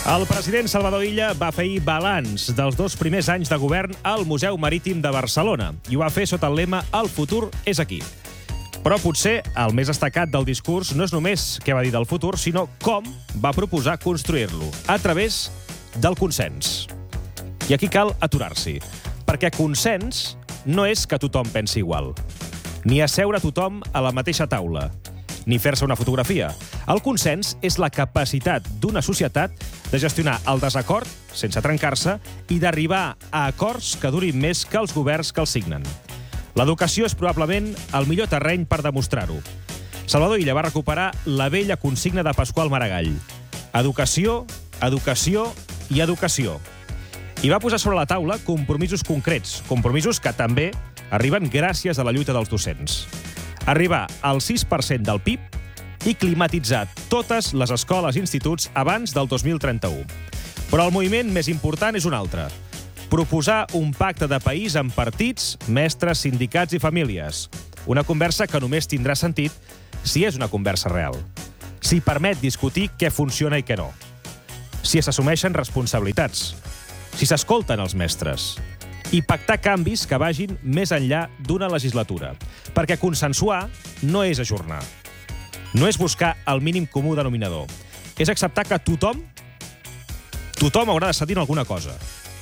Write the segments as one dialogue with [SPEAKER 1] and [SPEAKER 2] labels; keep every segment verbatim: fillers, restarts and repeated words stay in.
[SPEAKER 1] El president Salvador Illa va fer ahir balanç dels dos primers anys de govern al Museu Marítim de Barcelona i ho va fer sota el lema «El futur és aquí». Però potser el més destacat del discurs no és només què va dir del futur, sinó com va proposar construir-lo, a través del consens. I aquí cal aturar-s'hi, perquè consens no és que tothom pensi igual, ni asseure tothom a la mateixa taula, ni fer-se una fotografia. El consens és la capacitat d'una societat de gestionar el desacord sense trencar-se i d'arribar a acords que durin més que els governs que els signen. L'educació és probablement el millor terreny per demostrar-ho. Salvador Illa va recuperar la vella consigna de Pasqual Maragall. Educació, educació i educació. I va posar sobre la taula compromisos concrets, compromisos que també arriben gràcies a la lluita dels docents. Arribar al sis per cent del P I B i climatitzar totes les escoles i instituts abans del dos mil trenta-u. Però el moviment més important és un altre. Proposar un pacte de país amb partits, mestres, sindicats i famílies. Una conversa que només tindrà sentit si és una conversa real. Si permet discutir què funciona i què no. Si s'assumeixen responsabilitats. Si s'escolten els mestres. I pactar canvis que vagin més enllà d'una legislatura. Perquè consensuar no és ajornar. No és buscar el mínim comú denominador. És acceptar que tothom, tothom haurà de cedir en alguna cosa.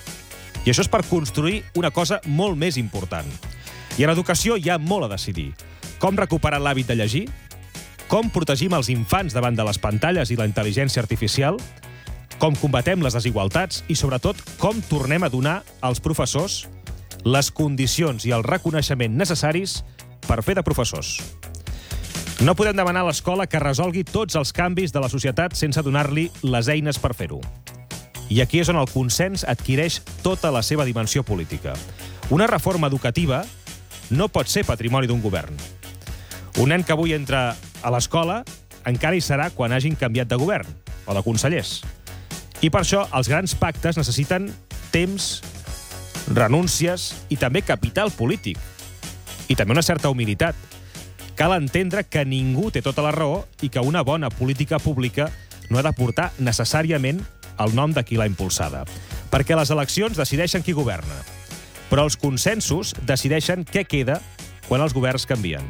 [SPEAKER 1] I això és per construir una cosa molt més important. I en educació hi ha molt a decidir. Com recuperar l'hàbit de llegir? Com protegim els infants davant de les pantalles i la intel·ligència artificial? Com combatem les desigualtats? I, sobretot, com tornem a donar als professors les condicions i el reconeixement necessaris per fer de professors? No podem demanar a l'escola que resolgui tots els canvis de la societat sense donar-li les eines per fer-ho. I aquí és on el consens adquireix tota la seva dimensió política. Una reforma educativa no pot ser patrimoni d'un govern. Un nen que avui entra a l'escola encara hi serà quan hagin canviat de govern o de consellers. I per això els grans pactes necessiten temps, renúncies i també capital polític. I també una certa humilitat. Cal entendre que ningú té tota la raó i que una bona política pública no ha de portar necessàriament el nom de qui l'ha impulsada. Perquè les eleccions decideixen qui governa. Però els consensos decideixen què queda quan els governs canvien.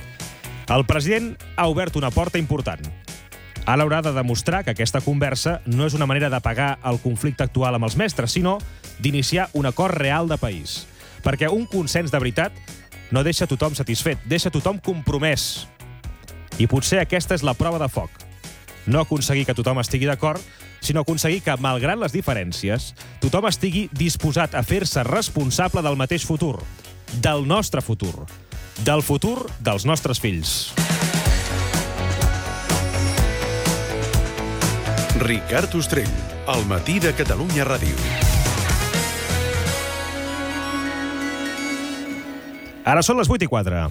[SPEAKER 1] El president ha obert una porta important. Ara haurà de demostrar que aquesta conversa no és una manera d'apagar el conflicte actual amb els mestres, sinó d'iniciar un acord real de país. Perquè un consens de veritat no deixa tothom satisfet, deixa tothom compromès. I potser aquesta és la prova de foc. No aconseguir que tothom estigui d'acord, sinó aconseguir que, malgrat les diferències, tothom estigui disposat a fer-se responsable del mateix futur, del nostre futur, del futur dels nostres fills.
[SPEAKER 2] Ricard Ostrell, al matí de Catalunya Ràdio.
[SPEAKER 1] Ara són les vuit i quatre.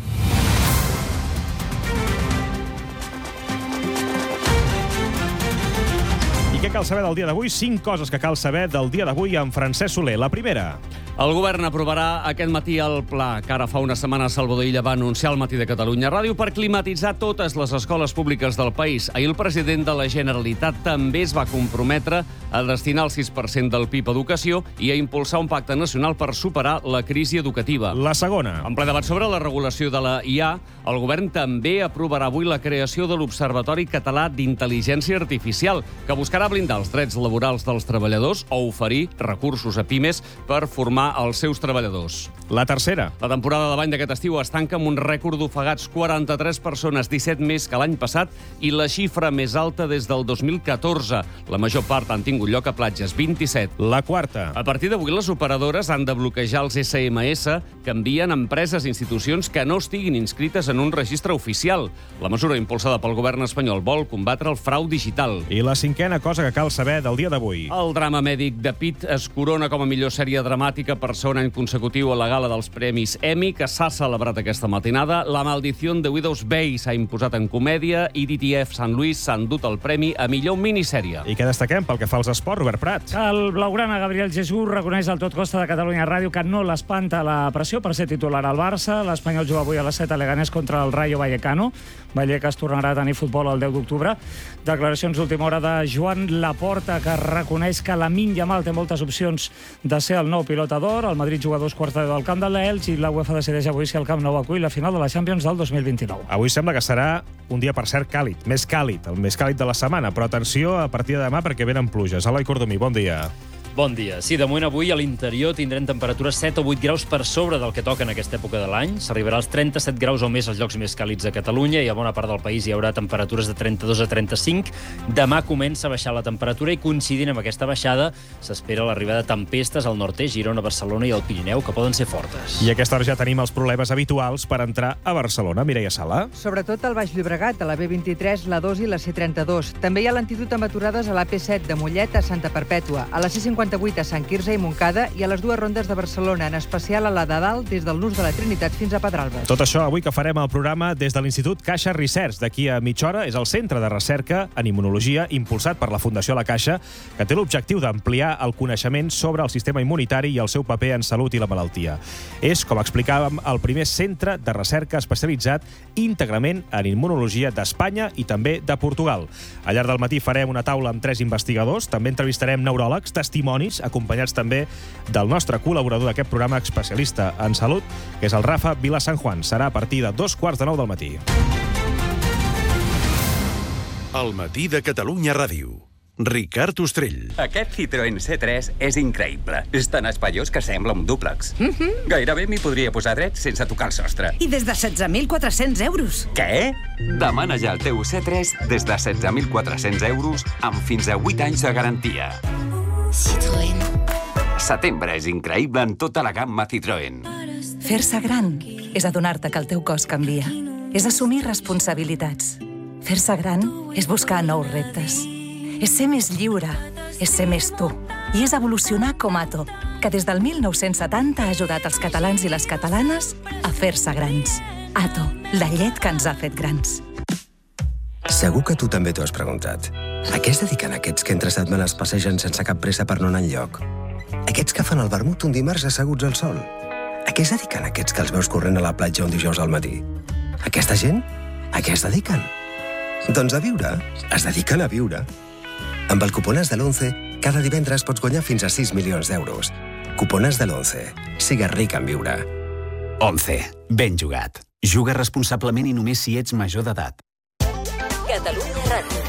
[SPEAKER 1] I què cal saber del dia d'avui? Cinc coses que cal saber del dia d'avui amb Francesc Soler. La primera.
[SPEAKER 3] El govern aprovarà aquest matí el pla que ara fa una setmana Salvador Illa va anunciar al matí de Catalunya Ràdio per climatitzar totes les escoles públiques del país. Ahir el president de la Generalitat també es va comprometre a destinar el sis per cent del P I B a educació i a impulsar un pacte nacional per superar la crisi educativa.
[SPEAKER 1] La segona.
[SPEAKER 3] En ple debat sobre la regulació de la I A, el govern també aprovarà avui la creació de l'Observatori Català d'Intel·ligència Artificial, que buscarà blindar els drets laborals dels treballadors o oferir recursos a pimes per formar els seus treballadors.
[SPEAKER 1] La tercera.
[SPEAKER 3] La temporada de bany d'aquest estiu es tanca amb un rècord d'ofegats, quaranta-tres persones, disset més que l'any passat i la xifra més alta des del dos mil catorze. La major part han tingut lloc a platges, vint-i-set.
[SPEAKER 1] La quarta.
[SPEAKER 3] A partir d'avui, les operadores han de bloquejar els esse eme esse que envien empreses i institucions que no estiguin inscrites en un registre oficial. La mesura impulsada pel govern espanyol vol combatre el frau digital.
[SPEAKER 1] I la cinquena cosa que cal saber del dia d'avui.
[SPEAKER 3] El drama mèdic de Pitt es corona com a millor sèrie dramàtica Amèrica per segon any consecutiu a la gala dels Premis Emmy, que s'ha celebrat aquesta matinada. La maldición de Widows Bay s'ha imposat en comèdia i D T F Sant Luis s'ha endut el premi a millor minissèrie.
[SPEAKER 1] I què destaquem pel que fa als esports, Robert Prat?
[SPEAKER 4] El blaugrana Gabriel Jesús reconeix al Tot Costa de Catalunya Ràdio que no l'espanta la pressió per ser titular al Barça. L'Espanyol juga avui a les set a Leganés contra el Rayo Vallecano. Vallecas tornarà a tenir futbol el deu d'octubre. Declaracions d'última hora de Joan Laporta, que reconeix que Lamine Yamal té moltes opcions de ser el nou pilot d'or. El Madrid juga dos quarts de deu al camp de l'Elx i la UEFA decideix avui si el Camp Nou acull la final de la Champions del dos mil vint-i-nou.
[SPEAKER 1] Avui sembla que serà un dia, per cert, càlid, més càlid, el més càlid de la setmana, però atenció a partir de demà perquè venen pluges. Eloi Cordomí, bon dia.
[SPEAKER 5] Bon dia. Sí, de moment avui a l'interior tindrem temperatures set o vuit graus per sobre del que toca en aquesta època de l'any. S'arribarà als trenta-set graus o més als llocs més càlids de Catalunya i a bona part del país hi haurà temperatures de trenta-dos a trenta-cinc. Demà comença a baixar la temperatura i coincidint amb aquesta baixada s'espera l'arribada de tempestes al nord-est, Girona, Barcelona i al Pirineu, que poden ser fortes.
[SPEAKER 1] I a aquesta hora ja tenim els problemes habituals per entrar a Barcelona. Mireia Sala.
[SPEAKER 6] Sobretot al Baix Llobregat, a la B vint-i-tres, la dos i la C trenta-dos. També hi ha lentitud amb aturades a la P set de Mollet a Santa Perpètua, a la C cinquanta-vuit a Sant Quirze i Montcada i a les dues rondes de Barcelona, en especial a la de dalt, des del Nus de la Trinitat fins a Pedralbes.
[SPEAKER 1] Tot això avui que farem el programa des de l'Institut Caixa Research. D'aquí a mitja hora és el centre de recerca en immunologia impulsat per la Fundació La Caixa, que té l'objectiu d'ampliar el coneixement sobre el sistema immunitari i el seu paper en salut i la malaltia. És, com explicàvem, el primer centre de recerca especialitzat íntegrament en immunologia d'Espanya i també de Portugal. Al llarg del matí farem una taula amb tres investigadors, també entrevistarem neuròlegs, testimonis, acompanyats també del nostre col·laborador d'aquest programa especialista en salut, que és el Rafa Vila San Juan. Serà a partir de dos quarts de nou del matí.
[SPEAKER 2] El matí de Catalunya Ràdio. Ricard Ostrell.
[SPEAKER 7] Aquest Citroën C tres és increïble. És tan espaiós que sembla un dúplex. Mm-hmm. Gairebé m'hi podria posar dret sense tocar el sostre.
[SPEAKER 8] I des de setze mil quatre-cents euros.
[SPEAKER 7] Què? Demana ja el teu C tres des de setze mil quatre-cents euros amb fins a vuit anys de garantia.
[SPEAKER 8] Citroën.
[SPEAKER 7] Setembre és increïble en tota la gamma Citroën.
[SPEAKER 9] Fer-se gran és adonar-te que el teu cos canvia. És assumir responsabilitats. Fer-se gran és buscar nous reptes. És ser més lliure, és ser més tu. I és evolucionar com Ato, que des del mil nou-cents setanta ha ajudat els catalans i les catalanes a fer-se grans. Ato, la llet que ens ha fet grans.
[SPEAKER 10] Segur que tu també t'ho has preguntat. A què es dediquen aquests que entre setmanes passegen sense cap pressa per no anar enlloc? Aquests que fan el vermut un dimarts asseguts al sol? A què es dediquen aquests que els veus corrent a la platja un dijous al matí? Aquesta gent? A què es dediquen? Doncs a viure. Es dediquen a viure. Amb el cuponàs de l'once, cada divendres pots guanyar fins a sis milions d'euros. Cuponàs de l'once. Sigues ric en viure.
[SPEAKER 11] once. Ben jugat. Juga responsablement i només si ets major d'edat.
[SPEAKER 9] Catalunya Ràdio.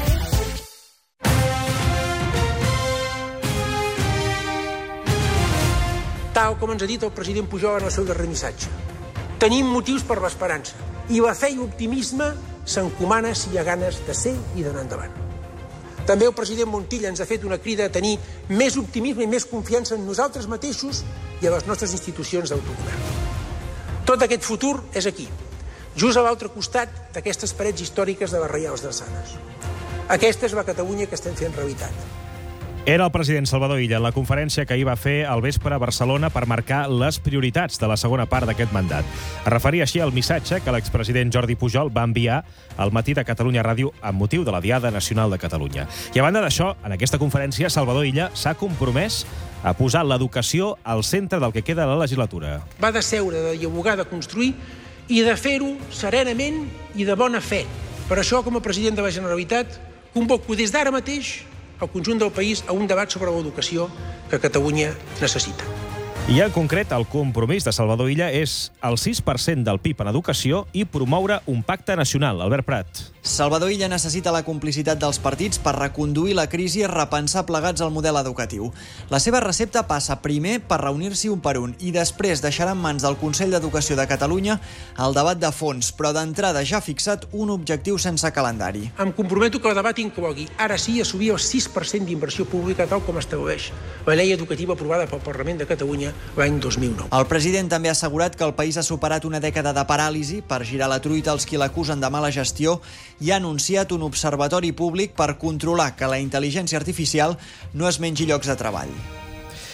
[SPEAKER 12] Tal com ens ha dit el president Pujol en el seu darrer missatge. Tenim motius per l'esperança i la fe i l'optimisme s'encomana si hi ha ganes de ser i d'anar endavant. També el president Montilla ens ha fet una crida a tenir més optimisme i més confiança en nosaltres mateixos i a les nostres institucions d'autogovern. Tot aquest futur és aquí, just a l'altre costat d'aquestes parets històriques de les Reials Drassanes. Aquesta és la Catalunya que estem fent realitat.
[SPEAKER 1] Era el president Salvador Illa en la conferència que ahir va fer al vespre a Barcelona per marcar les prioritats de la segona part d'aquest mandat. Es referia així al missatge que l'expresident Jordi Pujol va enviar al matí de Catalunya Ràdio amb motiu de la Diada Nacional de Catalunya. I a banda d'això, en aquesta conferència, Salvador Illa s'ha compromès a posar l'educació al centre del que queda de la legislatura.
[SPEAKER 12] Va de seure, de dialogar, de construir i de fer-ho serenament i de bona fe. Per això, com a president de la Generalitat, convoco des d'ara mateix el conjunt del país a un debat sobre l'educació que Catalunya necessita.
[SPEAKER 1] I en concret, el compromís de Salvador Illa és el sis per cent del P I B en educació i promoure un pacte nacional. Albert Prat.
[SPEAKER 13] Salvador Illa necessita la complicitat dels partits per reconduir la crisi i repensar plegats el model educatiu. La seva recepta passa primer per reunir-s'hi un per un i després deixarà en mans del Consell d'Educació de Catalunya el debat de fons, però d'entrada ja ha fixat un objectiu sense calendari.
[SPEAKER 12] Em comprometo que el debat inclogui, ara sí, assumir el sis per cent d'inversió pública tal com estableix la llei educativa aprovada pel Parlament de Catalunya l'any dos mil nou.
[SPEAKER 13] El president també ha assegurat que el país ha superat una dècada de paràlisi per girar la truita als qui l'acusen de mala gestió i ha anunciat un observatori públic per controlar que la intel·ligència artificial no es mengi llocs de treball.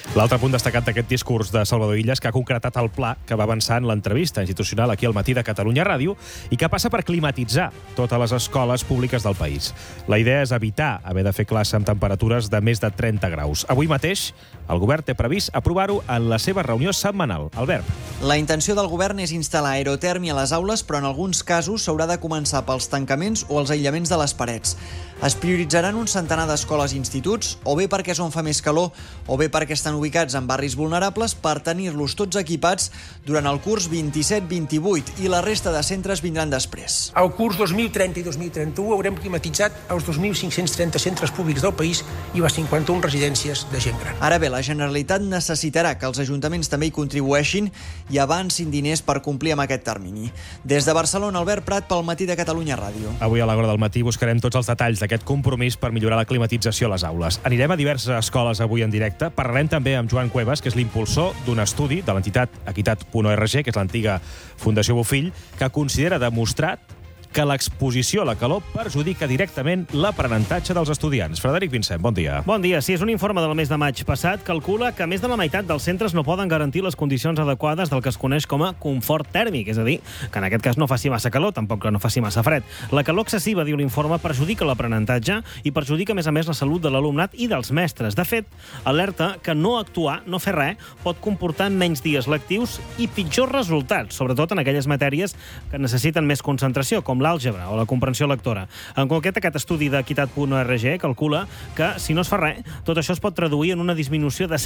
[SPEAKER 1] L'altre punt destacat d'aquest discurs de Salvador Illa és que ha concretat el pla que va avançar en l'entrevista institucional aquí al Matí de Catalunya Ràdio i que passa per climatitzar totes les escoles públiques del país. La idea és evitar haver de fer classe amb temperatures de més de trenta graus. Avui mateix, el govern té previst aprovar-ho en la seva reunió setmanal. Albert.
[SPEAKER 13] La intenció del govern és instal·lar aerotèrmia a les aules, però en alguns casos s'haurà de començar pels tancaments o els aïllaments de les parets. Es prioritzaran un centenar d'escoles i instituts, o bé perquè és on fa més calor, o bé perquè estan ubicats en barris vulnerables, per tenir-los tots equipats durant el curs vint-i-set vint-i-vuit, i la resta de centres vindran després.
[SPEAKER 12] Al curs dos mil trenta i dos mil trenta-u haurem climatitzat els dos mil cinc-cents trenta centres públics del país i les cinquanta-una residències de gent gran.
[SPEAKER 13] Ara bé, la Generalitat necessitarà que els ajuntaments també hi contribueixin i avancin diners per complir amb aquest termini. Des de Barcelona, Albert Prat, pel Matí de Catalunya Ràdio.
[SPEAKER 1] Avui a l'hora del matí buscarem tots els detalls d'aquest compromís per millorar la climatització a les aules. Anirem a diverses escoles avui en directe. Parlarem també amb Joan Cuevas, que és l'impulsor d'un estudi de l'entitat equitat punt org, que és l'antiga Fundació Bofill, que considera demostrat que l'exposició a la calor perjudica directament l'aprenentatge dels estudiants. Frederic Vincent, bon dia.
[SPEAKER 14] Bon dia. Sí, és un informe del mes de maig passat calcula que més de la meitat dels centres no poden garantir les condicions adequades del que es coneix com a confort tèrmic, és a dir, que en aquest cas no faci massa calor, tampoc que no faci massa fred. La calor excessiva, diu l'informe, perjudica l'aprenentatge i perjudica, a més a més, la salut de l'alumnat i dels mestres. De fet, alerta que no actuar, no fer res, pot comportar menys dies lectius i pitjors resultats, sobretot en aquelles matèries que necessiten més concentració, com l'àlgebra o la comprensió lectora. En concret, aquest estudi d'equitat punt org calcula que, si no es fa res, tot això es pot traduir en una disminució de